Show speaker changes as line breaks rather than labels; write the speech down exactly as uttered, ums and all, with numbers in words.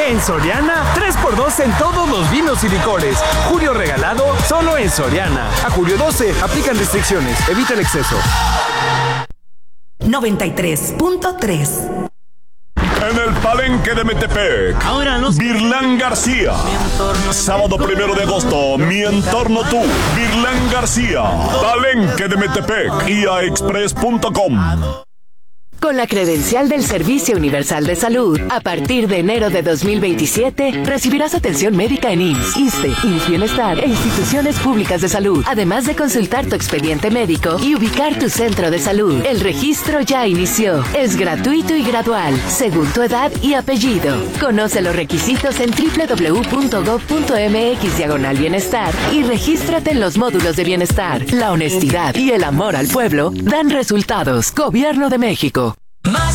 En Soriana, tres por dos en todos los vinos y licores. Julio regalado, solo en Soriana. A julio doce, aplican restricciones. Evita el exceso.
noventa y tres punto tres.
En el Palenque de Metepec,
ahora no.
Virlán García. Sábado primero de agosto, Mi Entorno Tú. Virlán García. Palenque de Metepec. I A express punto com.
Con la credencial del Servicio Universal de Salud, a partir de enero de dos mil veintisiete, recibirás atención médica en I M S S, ISSSTE, I M S S Bienestar e instituciones públicas de salud, además de consultar tu expediente médico y ubicar tu centro de salud. El registro ya inició. Es gratuito y gradual, según tu edad y apellido. Conoce los requisitos en doble u doble u doble u punto gob punto eme equis diagonal bienestar y regístrate en los módulos de bienestar. La honestidad y el amor al pueblo dan resultados. Gobierno de México.
Más